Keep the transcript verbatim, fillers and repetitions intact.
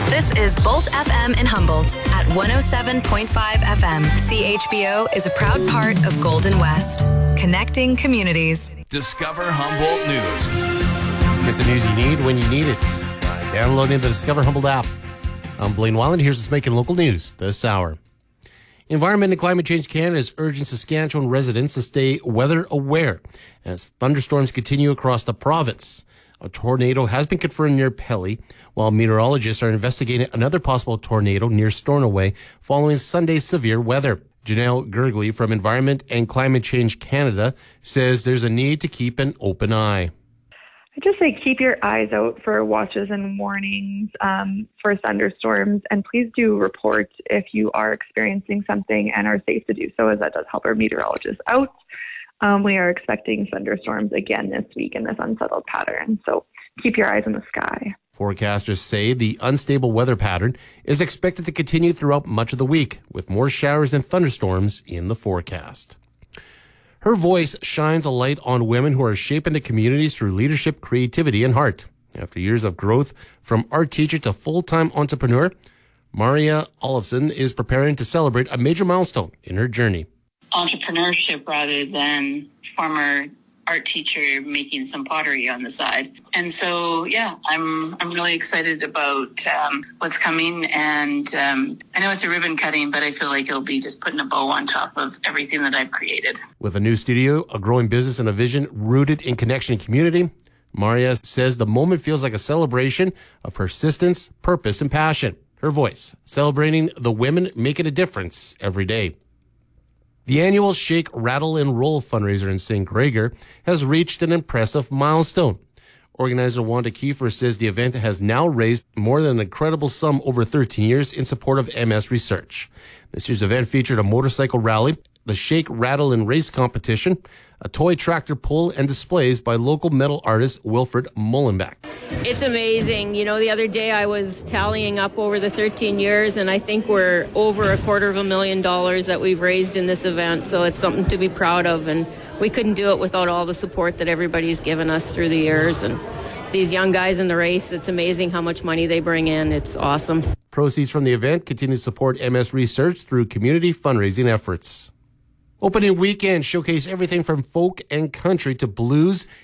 This is Bolt F M in Humboldt at one oh seven point five F M. C H B O is a proud part of Golden West, connecting communities. Discover Humboldt News. Get the news you need when you need it by downloading the Discover Humboldt app. I'm Blaine Weiland. Here's what's making local news this hour. Environment and Climate Change Canada is urging Saskatchewan residents to stay weather aware as thunderstorms continue across the province. A tornado has been confirmed near Pelly, while meteorologists are investigating another possible tornado near Stornoway following Sunday's severe weather. Janelle Gergley from Environment and Climate Change Canada says there's a need to keep an open eye. I just say keep your eyes out for watches and warnings um, for thunderstorms, and please do report if you are experiencing something and are safe to do so, as that does help our meteorologists out. Um, we are expecting thunderstorms again this week in this unsettled pattern, so keep your eyes on the sky. Forecasters say the unstable weather pattern is expected to continue throughout much of the week, with more showers and thunderstorms in the forecast. Her voice shines a light on women who are shaping the communities through leadership, creativity, and heart. After years of growth from art teacher to full-time entrepreneur, Maria Olofsson is preparing to celebrate a major milestone in her journey. Entrepreneurship rather than former art teacher making some pottery on the side. And so, yeah, I'm I'm really excited about um, what's coming. And um, I know it's a ribbon cutting, but I feel like it'll be just putting a bow on top of everything that I've created. With a new studio, a growing business, and a vision rooted in connection and community, Maria says the moment feels like a celebration of persistence, purpose, and passion. Her voice, celebrating the women making a difference every day. The annual Shake, Rattle, and Roll fundraiser in Saint Gregor has reached an impressive milestone. Organizer Wanda Kiefer says the event has now raised more than an incredible sum over thirteen years in support of M S research. This year's event featured a motorcycle rally, the Shake, Rattle, and Race competition, a toy tractor pull, and displays by local metal artist Wilfred Mullenbeck. It's amazing. You know, the other day I was tallying up over the thirteen years, and I think we're over a quarter of a million dollars that we've raised in this event, so it's something to be proud of, and we couldn't do it without all the support that everybody's given us through the years. And these young guys in the race, it's amazing how much money they bring in. It's awesome. Proceeds from the event continue to support M S research through community fundraising efforts. Opening weekend showcase everything from folk and country to blues